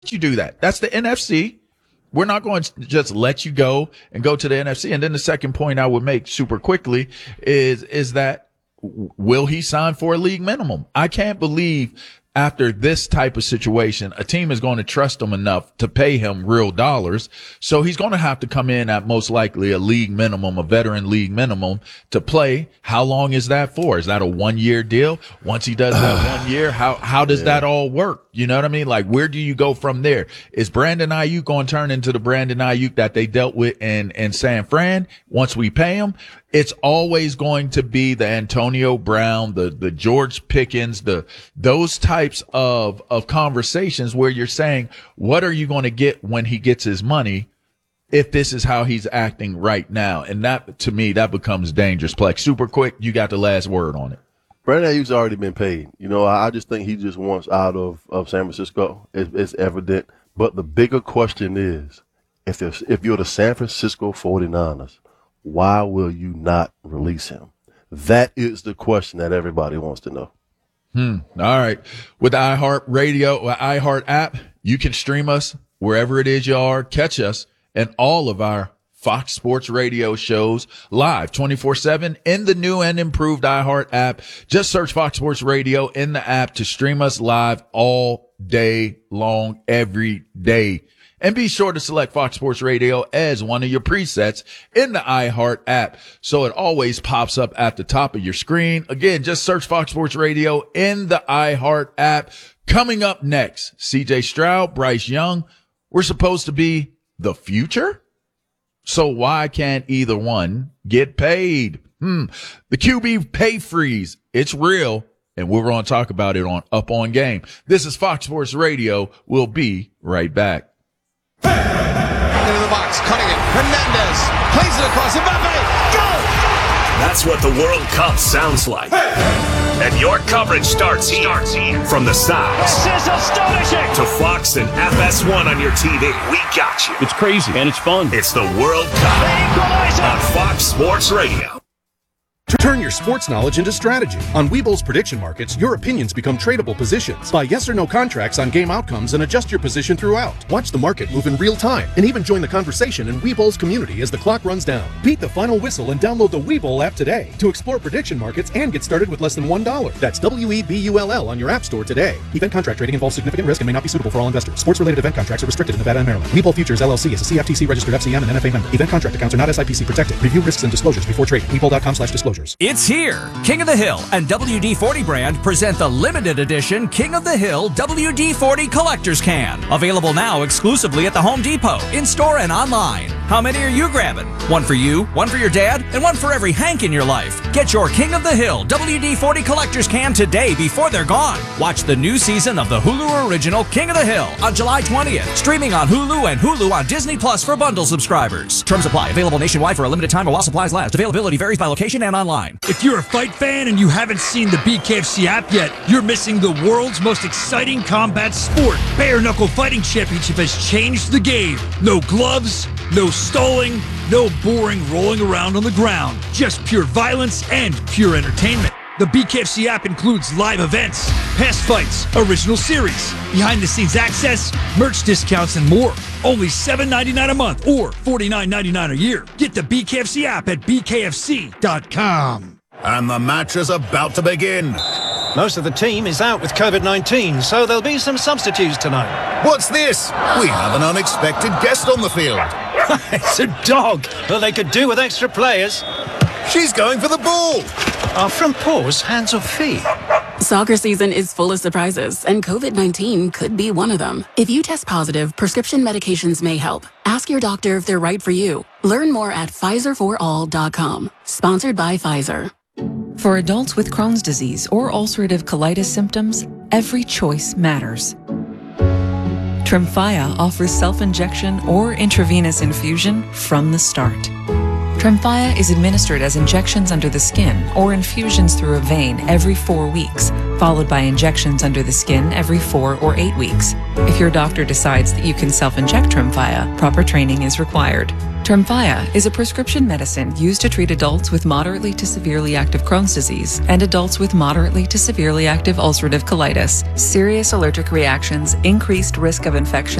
you do that? That's the NFC. We're not going to just let you go and go to the NFC. And then the second point I would make super quickly is that will he sign for a league minimum? I can't believe after this type of situation, a team is going to trust him enough to pay him real dollars. So he's going to have to come in at most likely a league minimum, a veteran league minimum to play. How long is that for? Is that a 1-year deal? Once he does that 1 year, how does that all work? You know what I mean? Like, where do you go from there? Is Brandon Ayuk going to turn into the Brandon Ayuk that they dealt with in San Fran once we pay him? It's always going to be the Antonio Brown, the George Pickens, those types of conversations where you're saying, what are you going to get when he gets his money if this is how he's acting right now? And that, to me, that becomes dangerous. Plex, super quick, you got the last word on it. Brandon Ayuk's already been paid. You know, I just think he just wants out of San Francisco. It's evident. But the bigger question is, if you're the San Francisco 49ers, why will you not release him? That is the question that everybody wants to know. All right. With the iHeart app, you can stream us wherever it is you are. Catch us and all of our Fox Sports Radio shows live 24/7 in the new and improved iHeart app. Just search Fox Sports Radio in the app to stream us live all day long, every day. And be sure to select Fox Sports Radio as one of your presets in the iHeart app, so it always pops up at the top of your screen. Again, just search Fox Sports Radio in the iHeart app. Coming up next, CJ Stroud, Bryce Young. We're supposed to be the future? So why can't either one get paid? The QB pay freeze. It's real, and we're going to talk about it on Up On Game. This is Fox Sports Radio. We'll be right back. Into the box, cutting it. Hernandez plays it across. Mbappe, go! That's what the World Cup sounds like. And your coverage starts here. From the sides This is astonishing! to Fox and FS1 on your TV. We got you. It's crazy, and it's fun. It's the World Cup Equalizer! on Fox Sports Radio. Turn your sports knowledge into strategy. On Webull's prediction markets, your opinions become tradable positions. Buy yes or no contracts on game outcomes and adjust your position throughout. Watch the market move in real time and even join the conversation in Webull's community as the clock runs down. Beat the final whistle and download the Webull app today to explore prediction markets and get started with less than $1. That's WEBULL on your app store today. Event contract trading involves significant risk and may not be suitable for all investors. Sports-related event contracts are restricted in Nevada and Maryland. Webull Futures LLC is a CFTC registered FCM and NFA member. Event contract accounts are not SIPC protected. Review risks and disclosures before trading. Webull.com/disclosures. It's here. King of the Hill and WD-40 brand present the limited edition King of the Hill WD-40 Collector's Can. Available now exclusively at the Home Depot, in-store and online. How many are you grabbing? One for you, one for your dad, and one for every Hank in your life. Get your King of the Hill WD-40 Collector's Can today before they're gone. Watch the new season of the Hulu original King of the Hill on July 20th. Streaming on Hulu and Hulu on Disney Plus for bundle subscribers. Terms apply. Available nationwide for a limited time or while supplies last. Availability varies by location and online. If you're a fight fan and you haven't seen the BKFC app yet, you're missing the world's most exciting combat sport. Bare Knuckle Fighting Championship has changed the game. No gloves, no stalling, no boring rolling around on the ground. Just pure violence and pure entertainment. The BKFC app includes live events, past fights, original series, behind-the-scenes access, merch discounts, and more. Only $7.99 a month or $49.99 a year. Get the BKFC app at bkfc.com. And the match is about to begin. Most of the team is out with COVID-19, so there'll be some substitutes tonight. What's this? We have an unexpected guest on the field. It's a dog. Well, they could do with extra players. She's going for the ball. Are front paws hands or feet? Soccer season is full of surprises, and COVID-19 could be one of them. If you test positive, prescription medications may help. Ask your doctor if they're right for you. Learn more at PfizerForAll.com. Sponsored by Pfizer. For adults with Crohn's disease or ulcerative colitis symptoms, every choice matters. Tremfya offers self-injection or intravenous infusion from the start. Tremfya is administered as injections under the skin or infusions through a vein every 4 weeks followed by injections under the skin every 4 or 8 weeks. If your doctor decides that you can self-inject Tremfya, proper training is required. Tremfya is a prescription medicine used to treat adults with moderately to severely active Crohn's disease and adults with moderately to severely active ulcerative colitis. Serious allergic reactions, increased risk of infection,